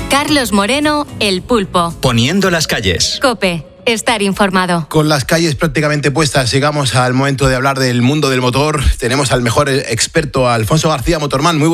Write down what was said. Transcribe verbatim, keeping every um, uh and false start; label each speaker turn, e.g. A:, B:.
A: Carlos Moreno, El Pulpo.
B: Poniendo las calles.
A: COPE. Estar informado.
C: Con las calles prácticamente puestas, llegamos al momento de hablar del mundo del motor. Tenemos al mejor experto, Alfonso García, Motorman. Muy